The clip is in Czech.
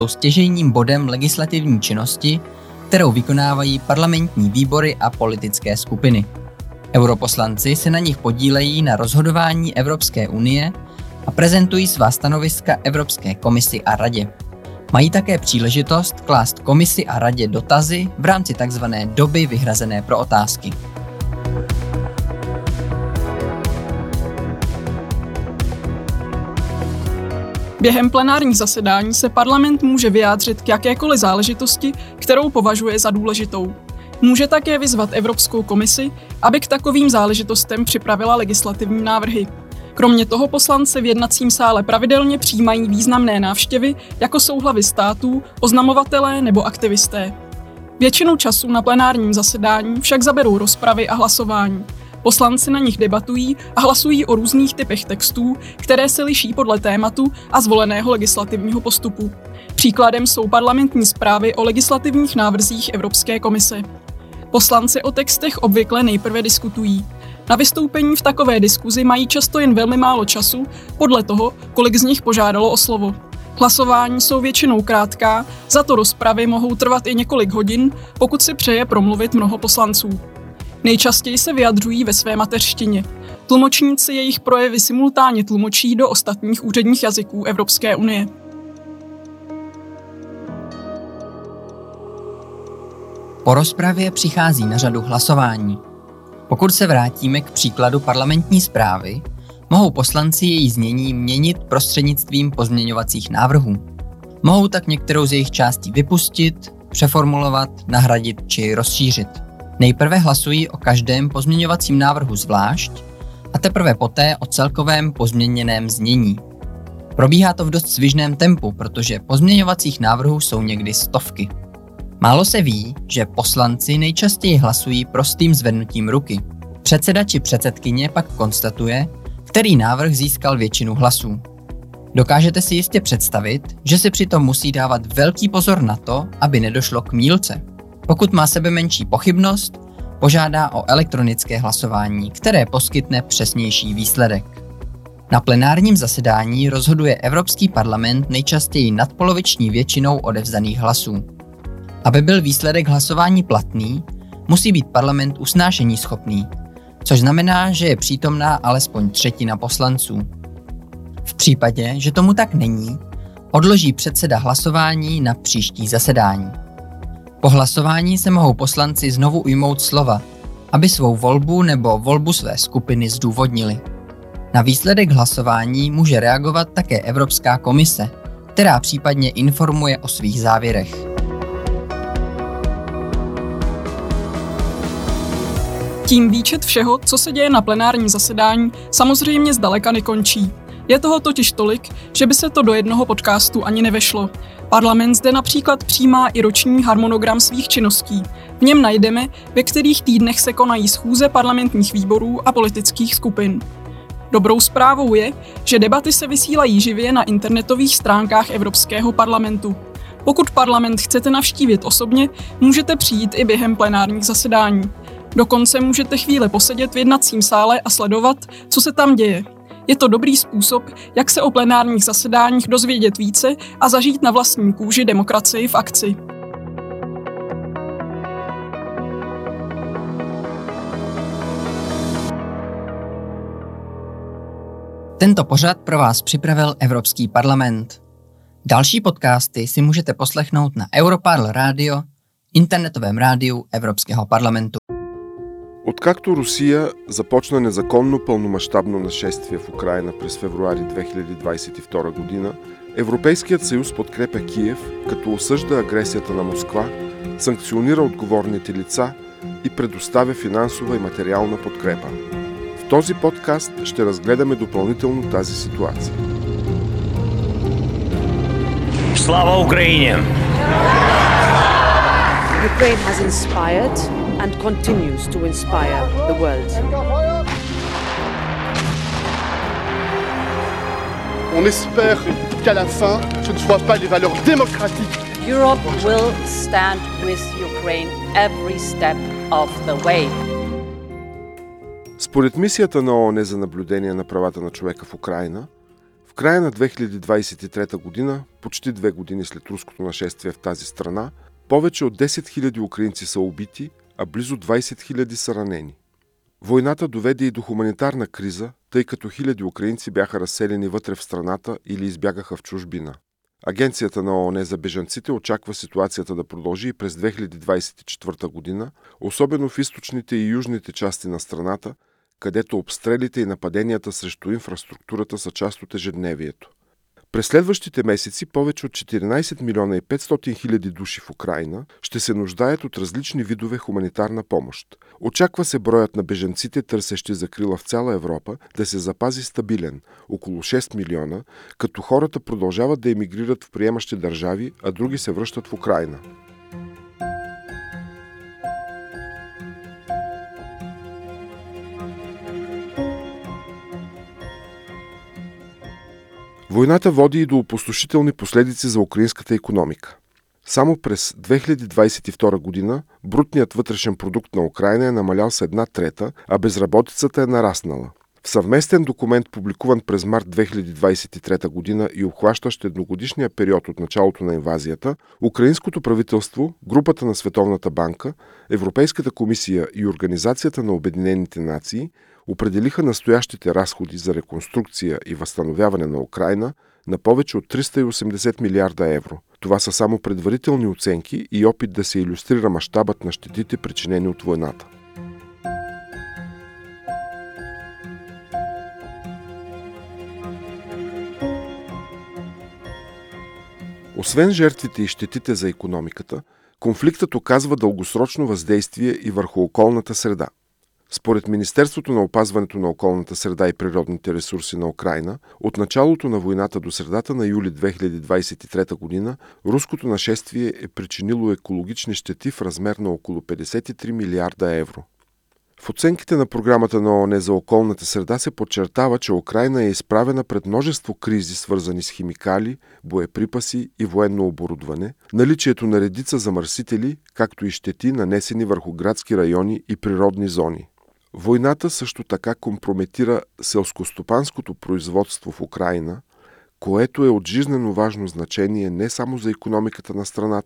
stěžejním bodem legislativní činnosti, kterou vykonávají parlamentní výbory a politické skupiny. Europoslanci se na nich podílejí na rozhodování Evropské unie a prezentují svá stanoviska Evropské komisi a radě. Mají také příležitost klást komisi a radě dotazy v rámci tzv. Doby vyhrazené pro otázky. Během plenárních zasedání se parlament může vyjádřit k jakékoliv záležitosti, kterou považuje za důležitou. Může také vyzvat Evropskou komisi, aby k takovým záležitostem připravila legislativní návrhy. Kromě toho poslance v jednacím sále pravidelně přijímají významné návštěvy, jako jsou hlavy států, oznamovatelé nebo aktivisté. Většinu času na plenárním zasedání však zaberou rozpravy a hlasování. Poslanci na nich debatují a hlasují o různých typech textů, které se liší podle tématu a zvoleného legislativního postupu. Příkladem jsou parlamentní zprávy o legislativních návrzích Evropské komise. Poslanci o textech obvykle nejprve diskutují. Na vystoupení v takové diskuzi mají často jen velmi málo času, podle toho, kolik z nich požádalo o slovo. Hlasování jsou většinou krátká, za to rozpravy mohou trvat i několik hodin, pokud si přeje promluvit mnoho poslanců. Nejčastěji se vyjadřují ve své mateřštině. Tlumočníci jejich projevy simultánně tlumočí do ostatních úředních jazyků Evropské unie. Po rozpravě přichází na řadu hlasování. Pokud se vrátíme k příkladu parlamentní zprávy, mohou poslanci její znění měnit prostřednictvím pozměňovacích návrhů. Mohou tak některou z jejich částí vypustit, přeformulovat, nahradit či rozšířit. Nejprve hlasují o každém pozměňovacím návrhu zvlášť a teprve poté o celkovém pozměněném znění. Probíhá to v dost svižném tempu, protože pozměňovacích návrhů jsou někdy stovky. Málo se ví, že poslanci nejčastěji hlasují prostým zvednutím ruky. Předseda či předsedkyně pak konstatuje, který návrh získal většinu hlasů. Dokážete si jistě představit, že si přitom musí dávat velký pozor na to, aby nedošlo k mýlce. Pokud má sebemenší pochybnost, požádá o elektronické hlasování, které poskytne přesnější výsledek. Na plenárním zasedání rozhoduje Evropský parlament nejčastěji nadpoloviční většinou odevzdaných hlasů. Aby byl výsledek hlasování platný, musí být parlament usnášeníschopný, což znamená, že je přítomná alespoň třetina poslanců. V případě, že tomu tak není, odloží předseda hlasování na příští zasedání. Po hlasování se mohou poslanci znovu ujmout slova, aby svou volbu nebo volbu své skupiny zdůvodnili. Na výsledek hlasování může reagovat také Evropská komise, která případně informuje o svých závěrech. Tím výčet všeho, co se děje na plenárním zasedání, samozřejmě zdaleka nekončí. Je toho totiž tolik, že by se to do jednoho podcastu ani nevešlo. Parlament zde například přijímá i roční harmonogram svých činností. V něm najdeme, ve kterých týdnech se konají schůze parlamentních výborů a politických skupin. Dobrou zprávou je, že debaty se vysílají živě na internetových stránkách Evropského parlamentu. Pokud parlament chcete navštívit osobně, můžete přijít i během plenárních zasedání. Dokonce můžete chvíli posedět v jednacím sále a sledovat, co se tam děje. Je to dobrý způsob, jak se o plenárních zasedáních dozvědět více a zažít na vlastní kůži demokracii v akci. Tento pořad pro vás připravil Evropský parlament. Další podcasty si můžete poslechnout na Europarl Radio, интернетовém rádiu Evropského parlamentu. Откакто Русия започна незаконно пълномащабно нашествие в Украйна през февруари 2022 година, Европейският съюз подкрепя Киев, като осъжда агресията на Москва, санкционира отговорните лица и предоставя финансова и материална подкрепа. В този подкаст ще разгледаме допълнително тази ситуация. Слава Украине! Ukraine has inspired and continues to inspire the world. On espère qu'à la fin, ce ne soit pas les valeurs démocratiques. Europe will stand with Ukraine every step of the way. Според мисията на ООН за наблюдение на правата на човека в Украйна, в края на 2023 година, почти 2 години след руското нашествие в тази страна, повече от 10 000 украинци са убити, а близо 20 000 са ранени. Войната доведе и до хуманитарна криза, тъй като хиляди украинци бяха разселени вътре в страната или избягаха в чужбина. Агенцията на ООН за бежанците очаква ситуацията да продължи и през 2024 година, особено в източните и южните части на страната, където обстрелите и нападенията срещу инфраструктурата са част от ежедневието. През следващите месеци повече от 14 милиона и 500 хиляди души в Украйна ще се нуждаят от различни видове хуманитарна помощ. Очаква се броят на бежанците, търсещи закрила в цяла Европа, да се запази стабилен – около 6 милиона, като хората продължават да емигрират в приемащи държави, а други се връщат в Украйна. Войната води и до опустошителни последици за украинската икономика. Само през 2022 година брутният вътрешен продукт на Украйна е намалял с 1/3, а безработицата е нараснала. В съвместен документ, публикуван през март 2023 година и обхващащ едногодишния период от началото на инвазията, украинското правителство, групата на Световната банка, Европейската комисия и Организацията на Обединените нации определиха настоящите разходи за реконструкция и възстановяване на Украйна на повече от 380 милиарда евро. Това са само предварителни оценки и опит да се илюстрира мащабът на щетите, причинени от войната. Освен жертвите и щетите за икономиката, конфликтът оказва дългосрочно въздействие и върху околната среда. Според Министерството на опазването на околната среда и природните ресурси на Украйна, от началото на войната до средата на юли 2023 година, руското нашествие е причинило екологични щети в размер на около 53 милиарда евро. В оценките на програмата на ООН за околната среда се подчертава, че Украйна е изправена пред множество кризи, свързани с химикали, боеприпаси и военно оборудване, наличието на редица замърсители, както и щети, нанесени върху градски райони и природни зони. Войната също така компрометира селскостопанското производство в Украйна, което е от жизнено важно значение не само за икономиката на страната,